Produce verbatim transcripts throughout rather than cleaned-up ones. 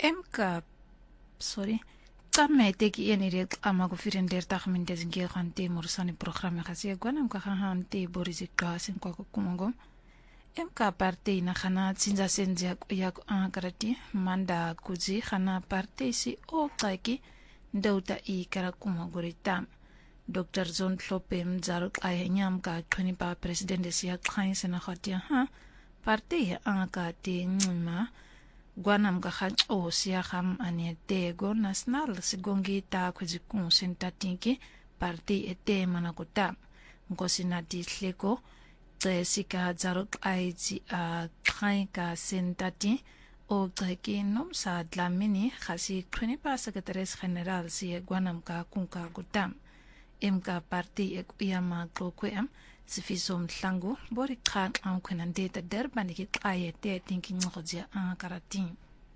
Emka, sorry, Tame teki eni rek ama ko firen der tak min des nge khante morsani programme khasi gwanam ka khante borizik klasen ko ko kumongom. Emka parte na khana tsinza senja ya karati manda kuzi khana parte si o taki ndauta I kara kumogoritam. Doctor Zon Tlope mzaruk ay nyam ka khani pa president siya khain sena khatia ha parte ya anga te ngma Guanam gahan o siya kham ane tego national sigongi ta kuzikun sentatinki parti ete manakuta ngosinati hleko tsika zaruk aiji a khaika sentati o tsaki nom sa dlamini khasi khunipa secretaries general siya guanam ka kunka gutam emka parti ekuyama klokwem sifisom tlango bori khan am khanande ta derbani ki ayete thinking ngojia a karatin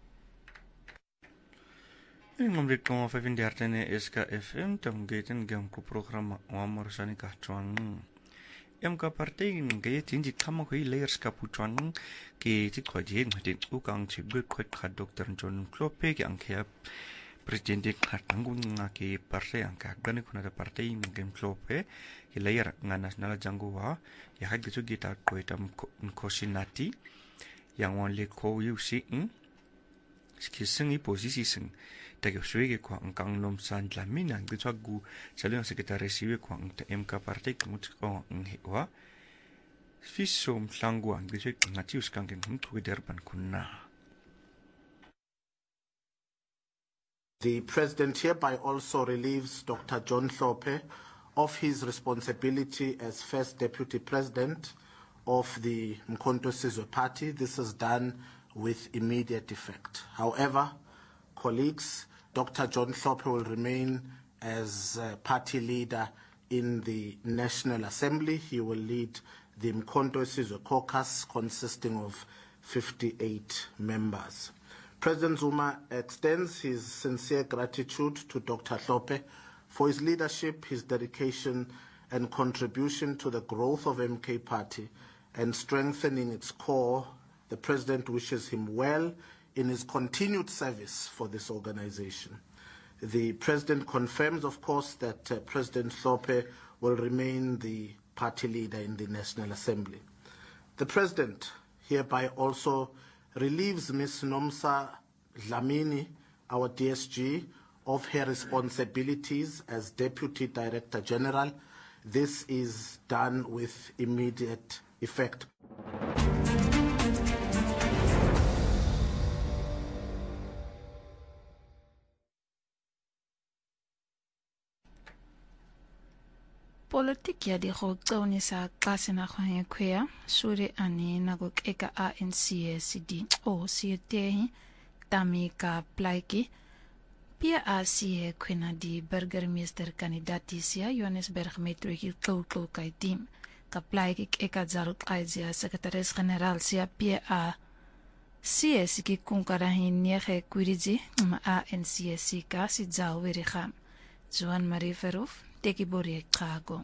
Ingomrit ko fa vindiartene S K F M tamgeten gam ko programa amor sani ka chuan em ka parti nge tinji khama khoi layers ka puchuan ki ti khoje ngati ukang chi gwe khot kha Doctor John Tlope ki angkhya president khatangung nga ki parse angka gani khuna da parti ngem Tlope ki layer nga national jangwa ya hagge chu gita koitam kosinati yang wan le ko yusi in skisingi posisi sing Tagi suege kwa ngkang nom san lamina gitu gu salun sekretari siwe kwa ngta M K partai kemut ko nghewa fisom langwa gitu ngati uskang ngem tu derban kunna. The president hereby also relieves Doctor John Tlope of his responsibility as first deputy president of the Mkhonto Sizwe Party. This is done with immediate effect. However, colleagues, Doctor John Tlope will remain as uh, party leader in the National Assembly. He will lead the Mkhonto Sizwe caucus consisting of fifty-eight members. President Zuma extends his sincere gratitude to Doctor Tlope for his leadership, his dedication and contribution to the growth of M K Party and strengthening its core. The President wishes him well in his continued service for this organization. The President confirms, of course, that uh, President Tlope will remain the party leader in the National Assembly. The President hereby also relieves Miz Nomsa Dlamini, our D S G, of her responsibilities as Deputy Director General. This is done with immediate effect. Politik ya di khotso ni sa klase na khwe khwea sure ani na go eka A N C C D o C T tamika plaiki pia A C khwena di burgermeester kandidatisia Johannesburg metro ki tlo kai team ka plaiki eka zaruk aizia secretaris general sia pia A C S ki kunkara hin nege kwiriji ma A N C C ka si zaweri kham Joan Marie Verhoef teki bori kago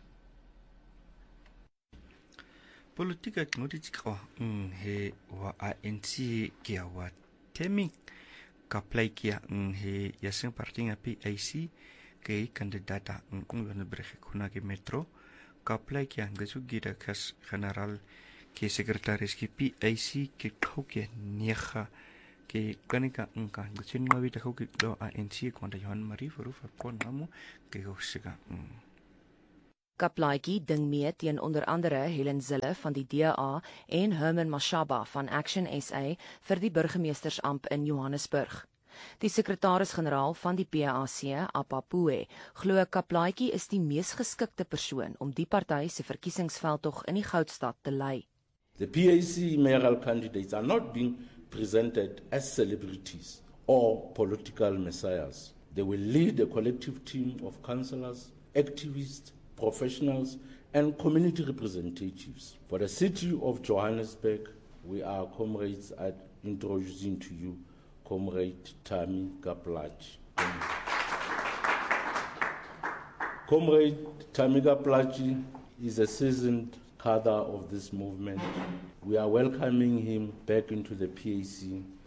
politika ngodichko he wa A N C kia wa temi kaplai kia he yasin partinga P A C ke kandidata ngungwan breke kuna ke metro kaplai kia ngasu gira kas general ke sekretaris ki P A C ke khoke neha ke kanika ngka ngutsin mawi ta khoke do A N C konda Johan Marie Verhoef kon namu ke gosiga Kaplaatjie ding mee teen onder andere Helen Zille van die D A en Herman Mashaba van Action S A vir die burgemeestersamp in Johannesburg. Die sekretaris-generaal van die P A C, Apapue, glo Kaplaatjie is die mees geskikte persoon om die party se verkiesingsveldtog in die Goudstad te lei. The P A C mayoral candidates are not being presented as celebrities or political messiahs. They will lead a collective team of councillors, activists, professionals and community representatives. For the city of Johannesburg, we are comrades at introducing to you Comrade Tammy Kaplaatjie. Comrade Tammy Kaplaatjie is a seasoned cadre of this movement. We are welcoming him back into the P A C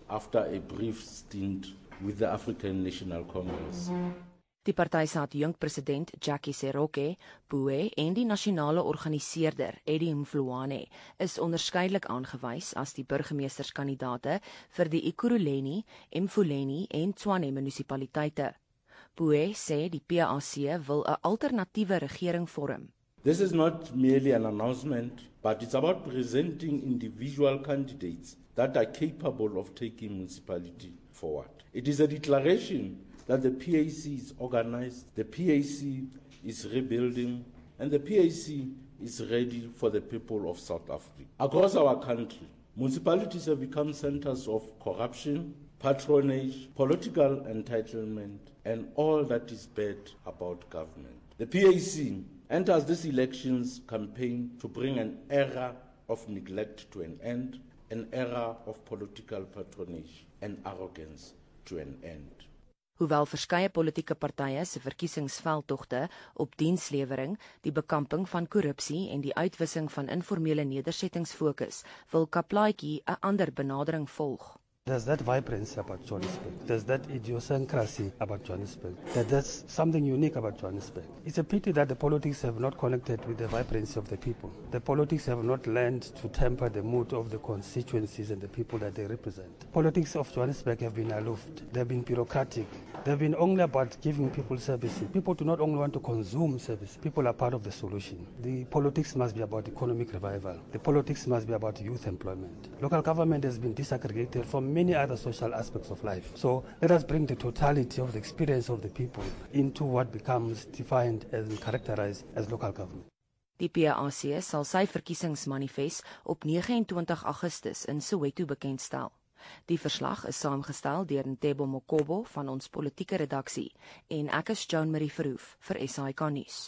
after a brief stint with the African National Congress. Die party se adjunkpresident Jackie Seroke, Pue en die nasionale organiseerder Eddie Mfulwane is onderskeidelik aangewys as die burgemeesterskandidaate vir die Ekurhuleni, Mfuleni en Tshwane munisipaliteite. Pue sê die P A C wil 'n alternatiewe regering vorm. This is not merely an announcement, but it's about presenting individual candidates that are capable of taking municipality forward. It is a declaration that the P A C is organized, the P A C is rebuilding, and the P A C is ready for the people of South Africa. Across our country, municipalities have become centers of corruption, patronage, political entitlement, and all that is bad about government. The P A C enters this elections campaign to bring an era of neglect to an end, an era of political patronage and arrogance to an end. Hoewel verskeie politieke partye se verkiesingsveldtogte op dienslewering, die bekamping van korrupsie en die uitwissing van informele nedersettings fokus, wil Kaplaatjie 'n ander benadering volg. There's that vibrancy about Johannesburg. There's that idiosyncrasy about Johannesburg. That there's something unique about Johannesburg. It's a pity that the politics have not connected with the vibrancy of the people. The politics have not learned to temper the mood of the constituencies and the people that they represent. Politics of Johannesburg have been aloof. They've been bureaucratic. They've been only about giving people services. People do not only want to consume service. People are part of the solution. The politics must be about economic revival. The politics must be about youth employment. Local government has been disaggregated from many other social aspects of life. So let us bring the totality of the experience of the people into what becomes defined and characterized as local government. Die P A C sal sy verkiesingsmanifest op negenentwintig Augustus in Soweto bekendstel. Die verslag is saamgestel deur Ntebo Mokobo van ons politieke redaksie en ek is Joan Marie Verhoef vir S A I K nuus.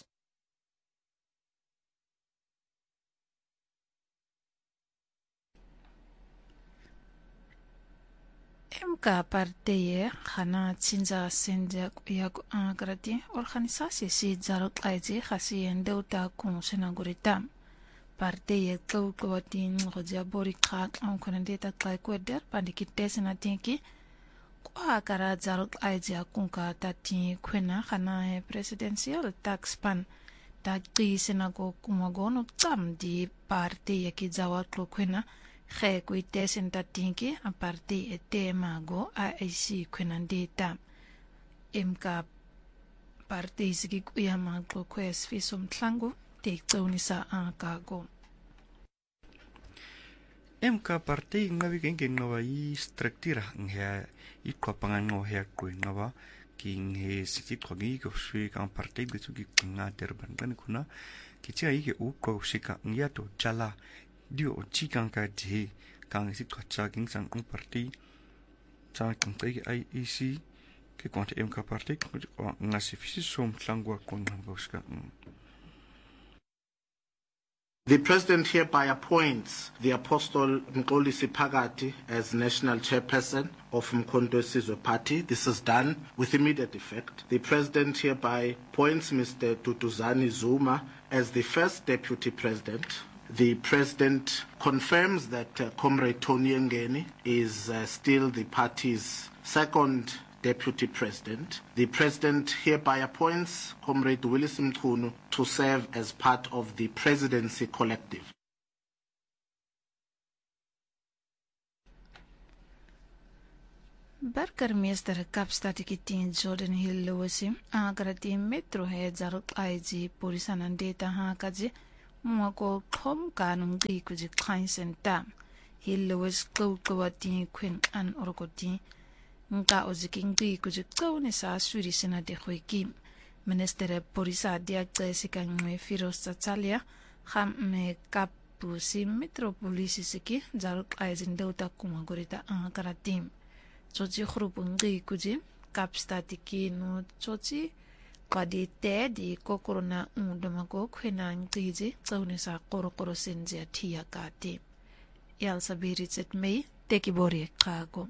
Mka partye khana tsinza senja ya agrati organisasie si zarok aiji khasi endeuta kun senagurita partye tlo kwatin roja borika on konendeta klai kweder pandikite senatinki kwa kara zarok aiji akunka tati kwena khana presidential tax pan takti senago kumagono tam di partye ki zawa tlo kwena Ge kuite sentatinki a parti e tema go a isi kwenandeta. Mka parti sigi kuya maglo kwes fisum tlangu te tsaunisa a kago. Mka parti ngawi kenge ngawa i structura nghe i kwapangan ngo hea kwe ngawa ki nghe siti kwa ngi ko sui ka parti bitu ki nga terban kan kuna ki tia i ke u ko sika ngia to jala dio o chikan ka de kang sit ko cha king sang ung party cha kang te ai ec ke konte mk party ko ngasi fisi som tlangwa kon ngoska. The President hereby appoints the Apostle Mxolisi Phakathi as National Chairperson of Umkhonto Sizwe Party. This is done with immediate effect. The President hereby appoints Mister Duduzane Zuma as the first Deputy President. The President confirms that uh, Comrade Tony Ngeni is uh, still the party's second Deputy President. The President hereby appoints Comrade Willis Mchunu to serve as part of the Presidency Collective. Burgemeester Kaapstad Kitin Jordan Hill Lewisim agrati metro he zaruk aiji polisanandeta ha kaji mwako kom kanung di kuji klein senta Hill Lewis kau kawati queen an orokoti nka oziking di kuji kau ni sa suri sina de khwiki minister polisa dia tsika ngwe Firoz Tsatsalia kham me kapusi metropolisi siki zaruk aiji ndeuta kumagorita agrati Chochi khrupungi kuji Kaapstad ki no chochi Kadi te di kokorona undamako kwena ngiji tsaunisa korokoro senjia tia kati. Yal sabiri tset mei teki bori kago.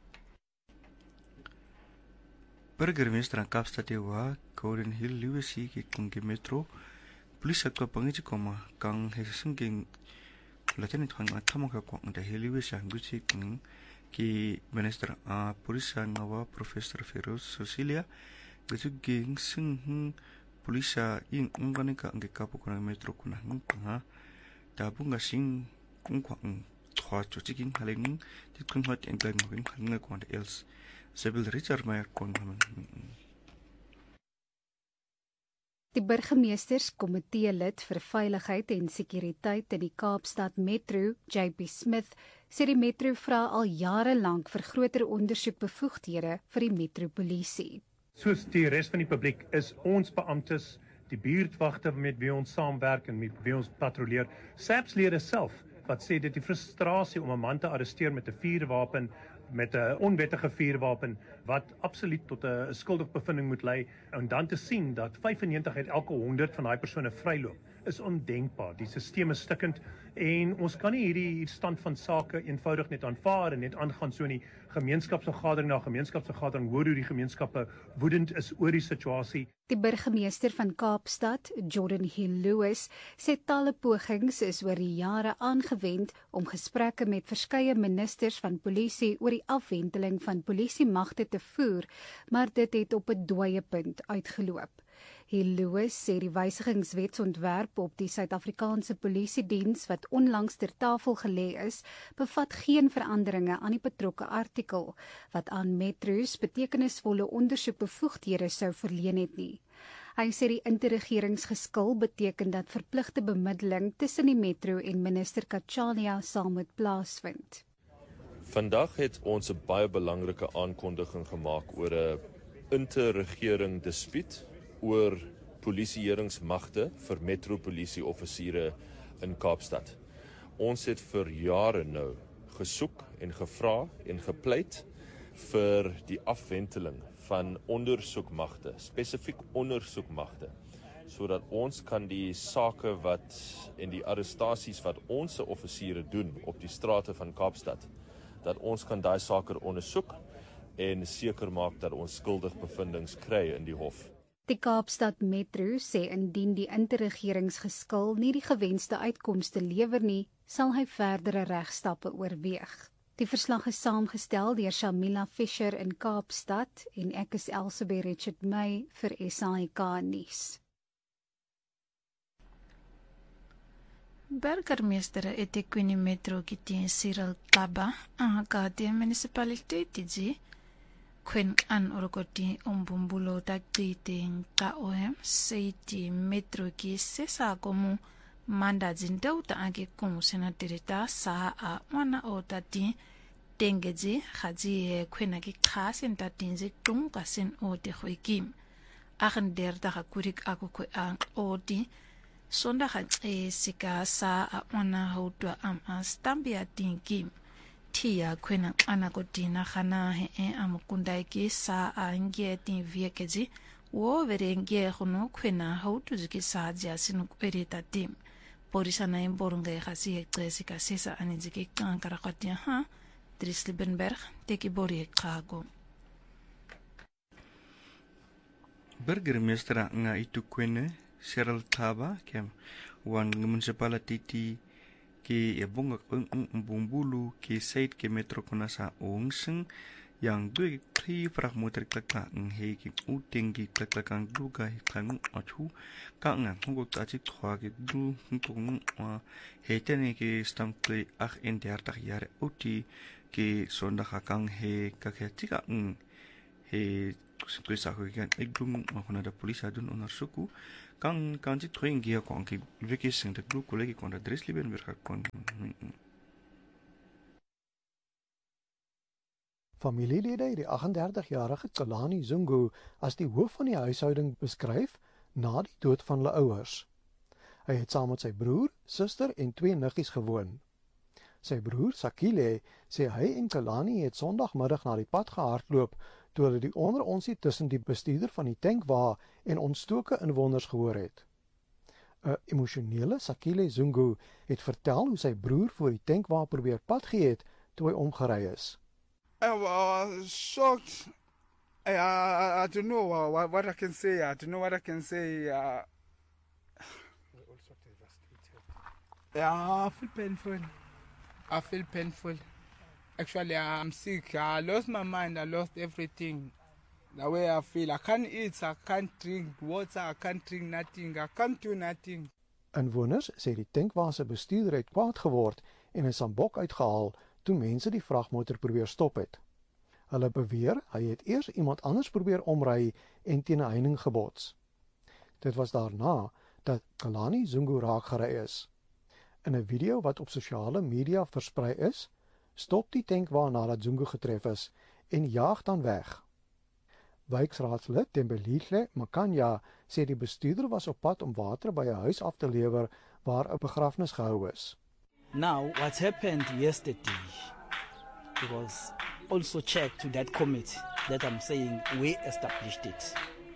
Burgemeester Kaapstad wa Gordon Hill Lewis ki kungi metro polisi kwa pangichi koma kang hesasunging latini thang atama ka kwa ngda Hill Lewis nguchi king ki minister a polisa ngawa Professor Feroz Cecilia betu ging sing hung polisa ing unganika nge kapu kuna metro kuna ngha tabu nga sing kung kwang twa chuchiking haling dit kun hot en blang ngin khan kwang else Sibyl Richard Meyer kon Die burgemeesterskomitee lid vir veiligheid en sekuriteit in die Kaapstad Metro, J P Smith, sê die Metro vra al jare lank vir groter ondersoekbevoegdhede vir die metropolisie. Soos die res van die publiek is ons beamptes, die buurtwagte met wie ons saamwerk en met wie ons patrolleer, SAPS-lede self wat sê dit die frustrasie om 'n man te arresteer met 'n vuurwapen, met 'n onwettige vuurwapen wat absoluut tot 'n skuldige bevinding moet lei en dan te sien dat vyfennegentig uit elke honderd van daai persone vryloop is ondenkbaar. Die stelsel is stikkend en ons kan nie hierdie stand van sake eenvoudig net aanvaar en net aangaan so in die gemeenskapsvergadering na gemeenskapsvergadering hoor hoe die gemeenskappe woedend is oor die situasie. Die burgemeester van Kaapstad, Jordan Hill Lewis, sê talle pogings is oor die jare aangewend om gesprekke met verskeie ministers van polisie oor die afwenteling van polisiemagte te voer, maar dit het op 'n dooie punt uitgeloop. Hill Lewis sê die wysigingswetsontwerp op die Suid-Afrikaanse Polisiediens wat onlangs ter tafel gelê is, bevat geen veranderinge aan die betrokke artikel, wat aan metros betekenisvolle ondersoekbevoegdhede sou verleen het nie. Hy sê die interregeringsgeskil beteken dat verpligte bemiddeling tussen die metro en minister Kachalia sal moet plaasvind. Vandag het ons 'n baie belangrike aankondiging gemaak oor 'n interregering dispuut oor polisieeringsmagte vir metropolisieoffisiere in Kaapstad. Ons het vir jare nou gesoek en gevra en gepleit vir die afwenteling van ondersoekmagte, spesifiek ondersoekmagte, sodat ons kan die sake wat en die arrestasies wat ons se offisiere doen op die strate van Kaapstad, dat ons kan daai sake ondersoek en seker maak dat ons skuldig bevindings kry in die hof. Die Kaapstad Metro sê indien die interregeringsgeskil nie die gewenste uitkomste lewer nie, sal hy verdere regstappe oorweeg. Die verslag is saamgestel deur Shamila Fisher in Kaapstad en ek is Elsabeth Richard May vir S A I K nuus. Burgemeester eThekwini Metro Kitien Cyril Tlaba aangade munisipaliteit die Kwen an orokoti ombumbulo takiti nka ohem seiti metro ki sesa komu manda zindauta ake komu senaterita saa a wana o tati tengeji haji kwena ki khasen tatinzi tunga sen o te khoikim agen derda kurik ako kwe ang odi sonda haji sika saa a wana hautwa am a stambia tinkim Tia kwena anakotina khana he e amukundai ki sa angie tin viekeji wo verenge khono kwena hautu ziki sa jasinu kwerita tim polisa na imborunga khasi eqesi ka sesa aniziki kankara khatia ha Dries Liebenberg teki bori ekhago Burgemeester nga eThekwini Cyril Tlaba kem wan municipality ki ebunga bumbulu ki site ki metro kuna sa ongsing yang dui kli frak motor klakla nghe ki uting ki klakla kang duga hi klang achu ka nga ngo ta chi thwa ki du ngong he tene ki stam kli ach in der tag yare uti ki sonda kang he ka khe tika ng he simply sa ko kan ek dung ma da police adun ondersoeku kan kan dit twing hier kon ki wikking de group kollege kon dat Dries Liebenberg kon Familielede het die agt-en-dertig-jarige Kalani Zungu as die hoof van die huishouding beskryf na die dood van hulle ouers. Hy het saam met sy broer, suster en twee niggies gewoon. Sy broer, Sakile, sê hy en Kalani het Sondagmiddag na die pad gehardloop toe hulle die onderonsie tussen die bestuurder van die tankwa en ontstoke inwoners gehoor het. 'n Emosionele Sakile Zungu het vertel hoe sy broer voor die tankwa probeer pad gee het toe hy omgery is. I was shocked. I, I, I don't know what, what I can say. I don't know what I can say. Uh, We're also devastated. Yeah, I feel painful. I feel painful. Actually, I'm sick. I lost my mind. I lost everything. The way I feel. I can't eat. I can't drink water. I can't drink nothing. I can't do nothing. Inwoners sê die tankwa se bestuurder het kwaad geword en 'n sambok uitgehaal toe mense die vragmotor probeer stop het. Hulle beweer hy het eers iemand anders probeer omry en teen 'n heining gebots. Dit was daarna dat Kalani Zungu raakgery is. In 'n video wat op sosiale media versprei is, stop die tankwa nadat Zungu getref is en jaag dan weg. Wijksraadslid Tembelihle Makanya sê die bestuurder was op pad om water by 'n huis af te lewer waar 'n begrafnis gehou is. Now, what happened yesterday, it was also checked to that committee that I'm saying we established it,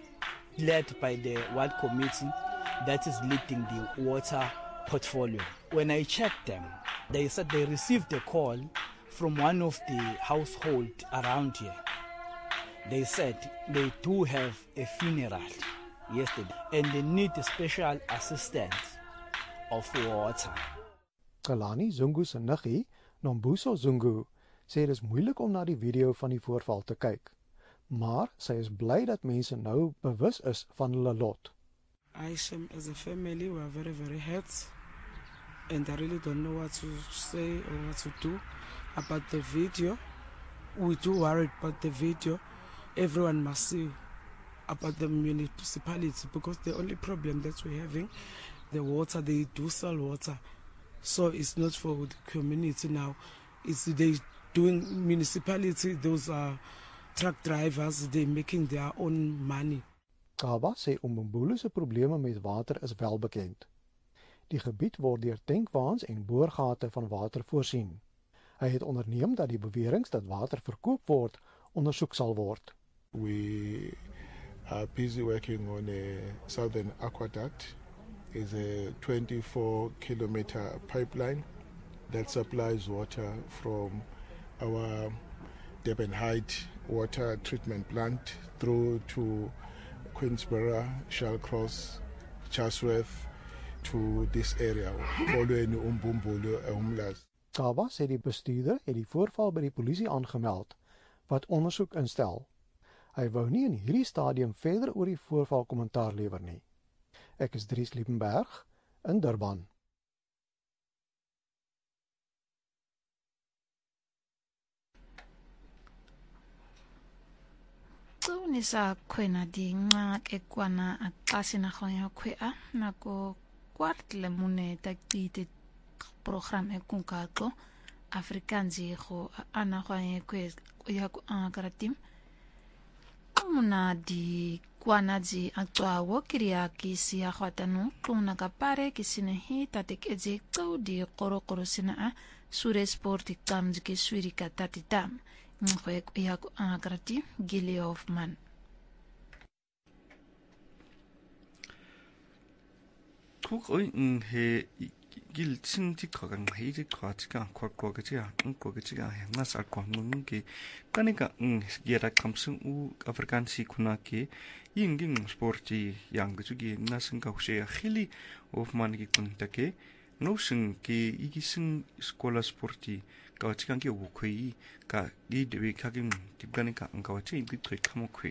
led by the ward committee that is leading the water portfolio. When I checked them, they said they received a call from one of the household around here. They said they do have a funeral yesterday and they need a special assistance of water. Kalani Zungu se niggie, Nombuso Zungu, sê dit is moeilik om na die video van die voorval te kyk, maar sy is bly dat mense nou bewus is van hulle lot. I as a family we are very very hurt and I really don't know what to say or what to do about the video. We do worry about the video. Everyone must see about the municipality because the only problem that we're having, the water, they do sell water. So it's not for the community now. It's they doing municipality, those are truck drivers, they making their own money. Kaba sê Umbumbulu se probleme met water is wel bekend. Die gebied word deur tankwaans en boorgate van water voorsien. Hy het onderneem dat die beweringe dat water verkoop word ondersoek sal word. We are busy working on a Southern Aqueduct. It's a twenty-four kilometer pipeline that supplies water from our Durban Heights water treatment plant through to Queensborough, Shallcross, Chatsworth to this area, following Umbumbulu en Umlaas. Kaba sê die bestuurder het die voorval by die polisie aangemeld wat ondersoek instel. Hy wou nie in hierdie stadium verder oor die voorval kommentaar lewer nie. Ek is Dries Liebenberg in Durban. Nisa kwena di ngak ekwana akasi na khonya kwea nako kwart le mune takiti program ekunkatlo Afrikaanse go ana khonya kwe ya ku angaratim muna di kwana di akwawo kiria kisi ya khwatanu tuna kapare kisine hi tatekeze tso di qorokoro sina a sure sport kamzi ke swiri katatitam ngwe ya ku angarati Gilly Hoffman. Kuk oin he gil sinti kagang heidi kwatika kwakwaga ngwaga ngas akwang ke kanika gira kamsung u Afrikaanse kunake yinging sporti yang gugi nasing ka hushe khili Hoffman ki kuntake no sing ke igising skola sporti ka chikan ke wukhoi ka di dewe kagim tibganika angkawache ibi tre kamokwe.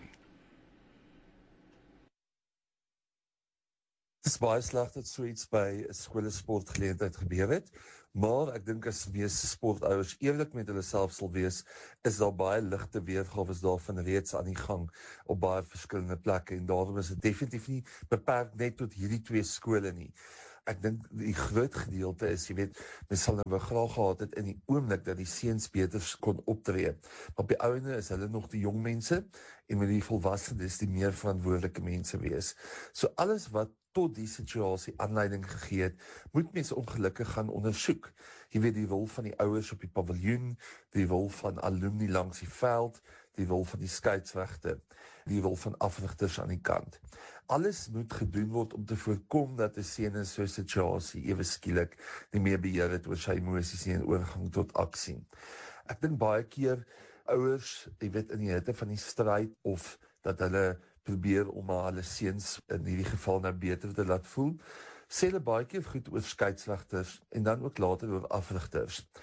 Het is baie sleg dat so iets by 'n skoolsportgeleentheid gebeur het, maar ek dink as meeste sportouers eerlik met hulle self sal wees, is daar baie ligte weergawe daarvan reeds aan die gang op baie verskillende plekke en daarom is dit definitief nie beperk net tot hierdie twee skole nie. Ek dink die groot gedeelte is, jy weet, mens sal nou graag gehad het in die oomblik dat die seuns beter kon optree. Maar op die ouene is hulle nog die jong mense en met die volwassenes die meer verantwoordelike mense wees. So alles wat tot die situasie aanleiding gegee het, moet mense ongelukkig gaan ondersoek. Jy weet die rol van die ouers op die paviljoen, die rol van alumni langs die veld, die rol van die skeieregte, die rol van afrigters aan die kant. Alles moet gedoen word om te voorkom dat 'n seun in so 'n situasie ewe skielik nie meer beheer het oor sy emosies en oorgang tot aksie. Ek dink baie keer ouers, jy weet in die hitte van die stryd of dat hulle probeer om hulle seuns in hierdie geval nou beter te laat voel, sê hulle baie keer goed oor skeieregters en dan ook later oor afrigters.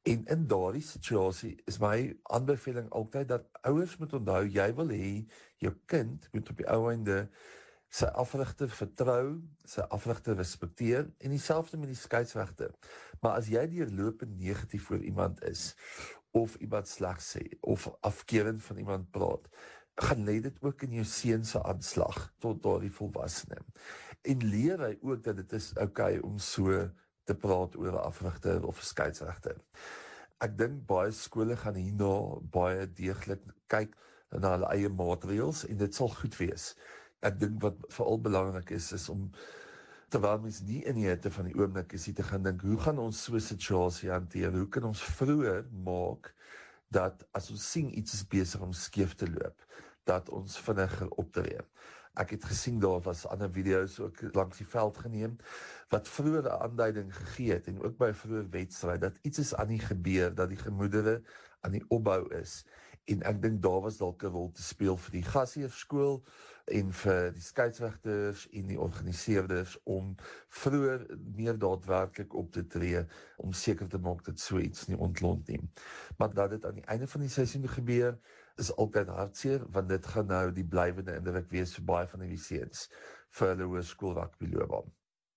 En in daardie situasie is my aanbeveling altyd dat ouers moet onthou, jy wil hê jou kind moet op die ou einde sy afrigter vertrou, sy afrigter respekteer, en dieselfde met die skeieregter. Maar as jy deurlopend negatief voor iemand is, of iemand sleg sê, of afkerend van iemand praat, gaan lê dit ook in jou seun se aanslag tot daardie volwassene. En leer hy ook dat dit is okay om so te praat oor 'n afrigter of 'n skeieregter. Ek dink baie skole gaan hierna baie deeglik kyk na hulle eie maatreëls en dit sal goed wees. Ek dink wat veral belangrik is, is om, terwyl mens nie in die hitte van die oomblik is, te gaan dink, hoe gaan ons so 'n situasie hanteer? Hoe kan ons vroeër maak, dat as ons sien iets is besig om skeef te loop, dat ons vinniger optree. Ek het gesien, daar was ander video's ook langs die veld geneem, wat vroeër 'n aanduiding gegee het, en ook by 'n vroeër wedstryd, dat iets is aan die gebeur, dat die gemoedere aan die opbou is. En ek dink daar was dalk 'n rol te speel vir die gasheerskool en vir die skeieregters en die organiseerders om vroeër meer daadwerklik op te tree om seker te maak dat so iets nie ontlont nie. Maar dat dit aan die einde van die seisoen gebeur, is altyd hartseer, want dit gaan nou die blywende indruk wees vir baie van die seuns vir hulle hoërskool rugbyloopbaan.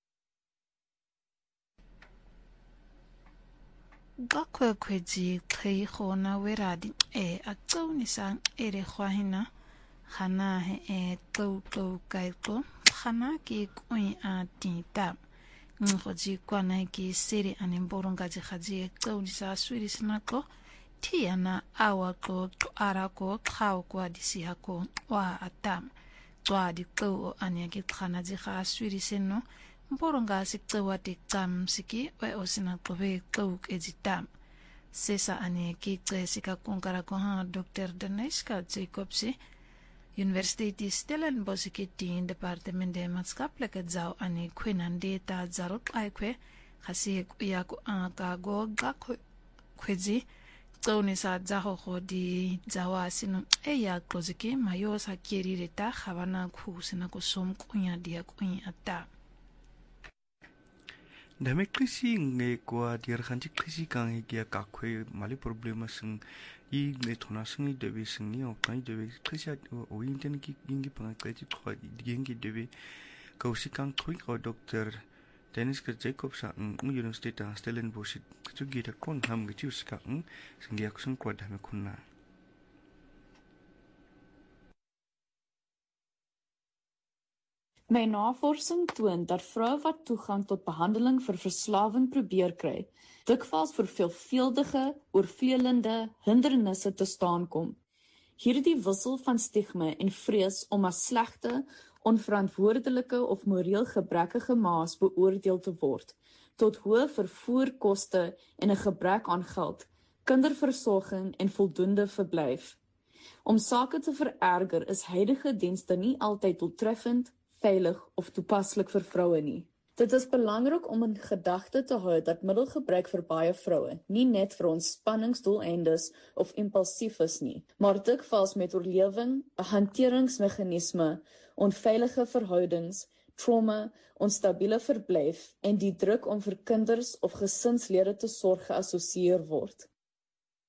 Gakwe kweji kei khona weradi e aqonisa ere khwahina khana he e to to kai ko khana ki kuin a tita ngoji kwana ki seri anemboronga ji khaji aqonisa swiri snako tiana awa ko ara ko khao ko disi hako wa atam twa di ko anya ki khana ji kha swiri seno mboronga sikcewa tikam siki we osina kobe kuk ejitam sesa ane ki sika konkara ko ha Doctor Daneska Jacobsi Universiteit Stellenbosch in departement de maatskaplike zou ane kwenande ta zarok aikwe khasi ya ko aka go gakwe kwezi tsone sa zaho go di zawa sino eya kloziki mayo sa kirireta khabana khusina ko som kunya dia kunya ata Dame krisi nge kwa diar khanji krisi kang kia kakwe mali problema sing I ne thona sing debe sing ni o kai debe krisi o inten ki ingi pang krisi kwa dingi debe kausi kang thui ko Doctor Daneska Jacobsa ng University ta Stellenbosch tu gita kon ham gichu ska ng singia kusung kwa dame kunna My navorsing toon dat vroue wat toegang tot behandeling vir verslawing probeer kry, dikwels vir veelvuldige, oorvleelende hindernisse te staan kom. Hierdie wissel van stigma en vrees om as slegte, onverantwoordelike of moreel gebrekkige maas beoordeel te word, tot hoë vervoerkoste en 'n gebrek aan geld, kinderversorging en voldoende verblyf. Om sake te vererger is huidige dienste nie altyd doeltreffend, veilig of toepaslik vir vroue nie. Dit is belangrik om in gedagte te hou dat middelgebruik vir baie vroue nie net vir ontspanningsdoeleindes of impulsief is nie, maar dikwels met oorlewing, 'n hanteringsmeganisme, onveilige verhoudings, trauma, onstabiele verblyf en die druk om vir kinders of gesinslede te sorg geassosieer word.